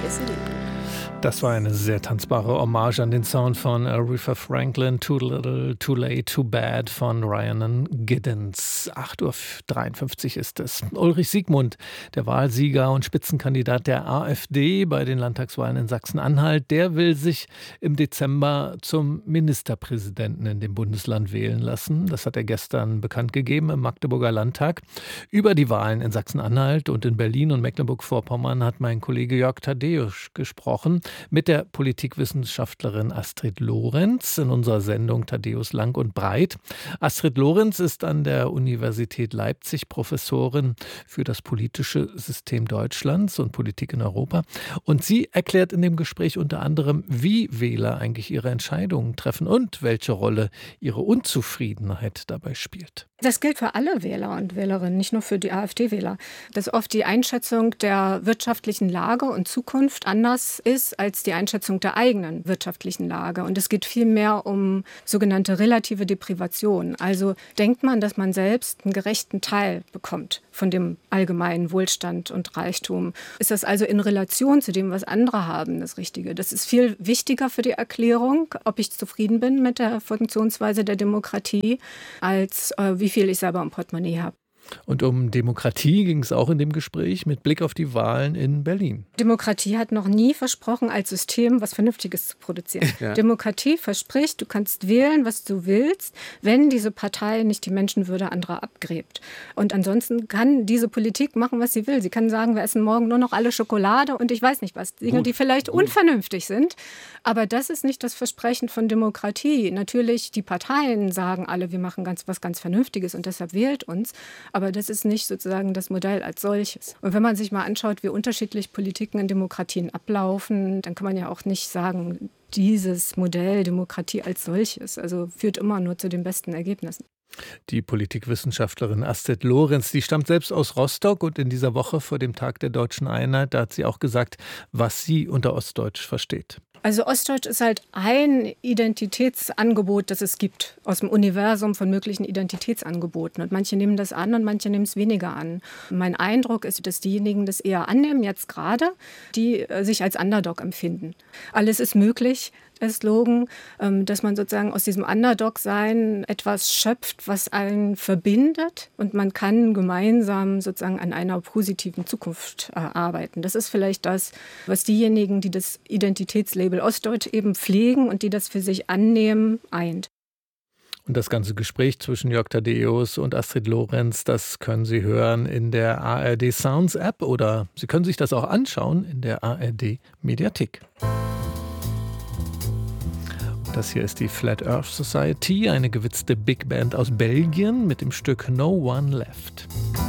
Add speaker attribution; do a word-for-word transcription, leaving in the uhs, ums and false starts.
Speaker 1: City.
Speaker 2: Das war eine sehr tanzbare Hommage an den Sound von Aretha Franklin, Too Little, Too Late, Too Bad von Rhiannon Giddens. acht Uhr dreiundfünfzig ist es. Ulrich Siegmund, der Wahlsieger und Spitzenkandidat der AfD bei den Landtagswahlen in Sachsen-Anhalt, der will sich im Dezember zum Ministerpräsidenten in dem Bundesland wählen lassen. Das hat er gestern bekannt gegeben im Magdeburger Landtag. Über die Wahlen in Sachsen-Anhalt und in Berlin und Mecklenburg-Vorpommern hat mein Kollege Jörg Thaddeus gesprochen mit der Politikwissenschaftlerin Astrid Lorenz in unserer Sendung Thaddeus Lang und Breit. Astrid Lorenz ist an der Universität Leipzig Professorin für das politische System Deutschlands und Politik in Europa. Und sie erklärt in dem Gespräch unter anderem, wie Wähler eigentlich ihre Entscheidungen treffen und welche Rolle ihre Unzufriedenheit dabei spielt.
Speaker 3: Das gilt für alle Wähler und Wählerinnen, nicht nur für die AfD-Wähler. Dass oft die Einschätzung der wirtschaftlichen Lage und Zukunft anders ist als die Einschätzung der eigenen wirtschaftlichen Lage. Und es geht vielmehr um sogenannte relative Deprivation. Also denkt man, dass man selbst einen gerechten Teil bekommt von dem allgemeinen Wohlstand und Reichtum. Ist das also in Relation zu dem, was andere haben, das Richtige? Das ist viel wichtiger für die Erklärung, ob ich zufrieden bin mit der Funktionsweise der Demokratie, als äh, wie viel ich selber im Portemonnaie habe.
Speaker 2: Und um Demokratie ging es auch in dem Gespräch mit Blick auf die Wahlen in Berlin.
Speaker 3: Demokratie hat noch nie versprochen, als System was Vernünftiges zu produzieren. Ja. Demokratie verspricht, du kannst wählen, was du willst, wenn diese Partei nicht die Menschenwürde anderer abgräbt. Und ansonsten kann diese Politik machen, was sie will. Sie kann sagen, wir essen morgen nur noch alle Schokolade und ich weiß nicht was. Dinge, die vielleicht Gut. unvernünftig sind. Aber das ist nicht das Versprechen von Demokratie. Natürlich, die Parteien sagen alle, wir machen ganz, was ganz Vernünftiges und deshalb wählt uns. Aber das ist nicht sozusagen das Modell als solches. Und wenn man sich mal anschaut, wie unterschiedlich Politiken in Demokratien ablaufen, dann kann man ja auch nicht sagen, dieses Modell Demokratie als solches, also führt immer nur zu den besten Ergebnissen.
Speaker 2: Die Politikwissenschaftlerin Astrid Lorenz, die stammt selbst aus Rostock und in dieser Woche vor dem Tag der Deutschen Einheit, da hat sie auch gesagt, was sie unter Ostdeutsch versteht.
Speaker 3: Also Ostdeutsch ist halt ein Identitätsangebot, das es gibt, aus dem Universum von möglichen Identitätsangeboten. Und manche nehmen das an und manche nehmen es weniger an. Mein Eindruck ist, dass diejenigen das eher annehmen, jetzt gerade, die sich als Underdog empfinden. Alles ist möglich. Der Slogan, dass man sozusagen aus diesem Underdog-Sein etwas schöpft, was einen verbindet und man kann gemeinsam sozusagen an einer positiven Zukunft arbeiten. Das ist vielleicht das, was diejenigen, die das Identitätslabel Ostdeutsch eben pflegen und die das für sich annehmen, eint.
Speaker 2: Und das ganze Gespräch zwischen Jörg Thaddeus und Astrid Lorenz, das können Sie hören in der A R D Sounds App oder Sie können sich das auch anschauen in der A R D Mediathek. Das hier ist die Flat Earth Society, eine gewitzte Big Band aus Belgien mit dem Stück No One Left.